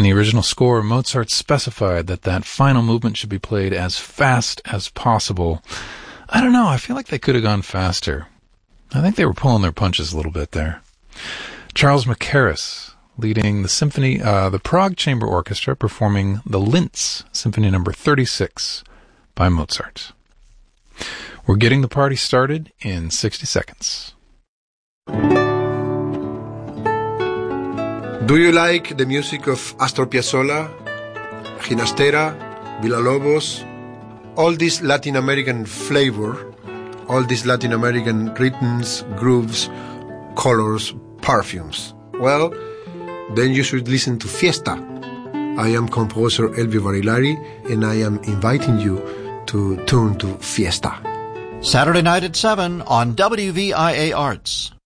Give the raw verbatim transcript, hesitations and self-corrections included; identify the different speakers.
Speaker 1: the original score, Mozart specified that that final movement should be played as fast as possible. I don't know, I feel like they could have gone faster. I think they were pulling their punches a little bit there. Charles Mackerras, leading the symphony, uh, the Prague Chamber Orchestra, performing the Linz Symphony Number thirty-six by Mozart. We're getting the party started in sixty seconds.
Speaker 2: Do you like the music of Astor Piazzolla, Ginastera, Villalobos, all this Latin American flavor, all these Latin American rhythms, grooves, colors, perfumes? Well, then you should listen to Fiesta. I am composer Elvio Barilari, and I am inviting you to tune to Fiesta.
Speaker 3: Saturday night at seven on W V I A Arts.